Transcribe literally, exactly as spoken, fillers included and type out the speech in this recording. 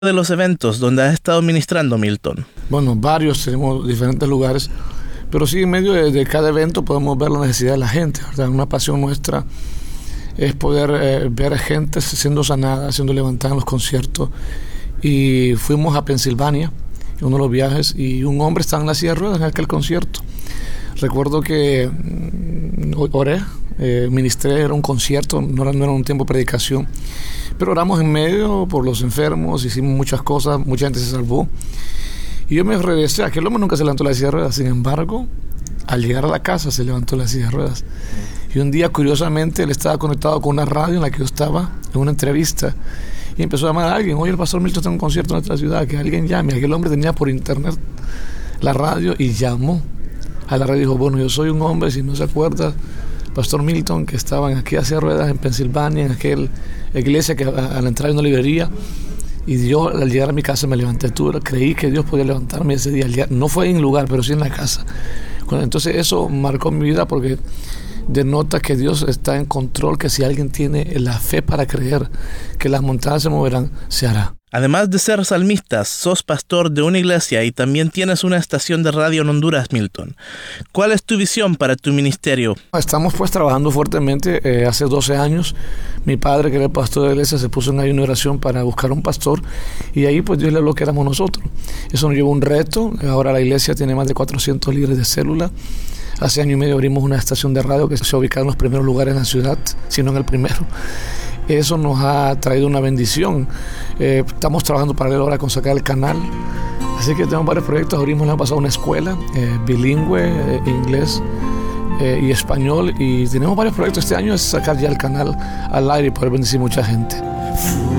de los eventos donde has estado ministrando, Milton? Bueno, varios, tenemos diferentes lugares, pero sí en medio de, de cada evento podemos ver la necesidad de la gente, ¿verdad? Una pasión nuestra es poder eh, ver a gente siendo sanada, siendo levantada en los conciertos. Y fuimos a Pensilvania, en uno de los viajes, y un hombre estaba en la silla de ruedas en aquel concierto. Recuerdo que mm, oré, eh, ministré, era un concierto, no era, no era un tiempo de predicación, pero oramos en medio por los enfermos, hicimos muchas cosas, mucha gente se salvó. Y yo me regresé, aquel hombre nunca se levantó la silla de ruedas, sin embargo, al llegar a la casa se levantó la silla de ruedas. Y un día, curiosamente, él estaba conectado con una radio en la que yo estaba, en una entrevista, y empezó a llamar a alguien. Oye, el pastor Milton está en un concierto en nuestra ciudad, que alguien llame. Aquel hombre tenía por internet la radio y llamó a la radio y dijo, bueno, yo soy un hombre, si no se acuerda, pastor Milton, que estaba en aquella silla de ruedas en Pensilvania, en aquella iglesia que a, a la entrada de una librería. Y yo al llegar a mi casa me levanté. Tú, creí que Dios podía levantarme ese día. No fue en lugar, pero sí en la casa. Entonces eso marcó mi vida porque denota que Dios está en control, que si alguien tiene la fe para creer que las montañas se moverán, se hará. Además de ser salmista, sos pastor de una iglesia y también tienes una estación de radio en Honduras, Milton. ¿Cuál es tu visión para tu ministerio? Estamos pues trabajando fuertemente. Eh, hace doce años mi padre, que era el pastor de la iglesia, se puso en ayuno y oración para buscar un pastor, y ahí pues Dios le habló que éramos nosotros. Eso nos llevó un reto. Ahora la iglesia tiene más de cuatrocientos líderes de célula. Hace año y medio abrimos una estación de radio que se ubica en los primeros lugares en la ciudad, sino en el primero. Eso nos ha traído una bendición. Eh, estamos trabajando paralelo ahora con sacar el canal. Así que tenemos varios proyectos. Abrimos el año pasado una escuela eh, bilingüe, eh, inglés eh, y español. Y tenemos varios proyectos este año, es sacar ya el canal al aire y poder bendecir mucha gente.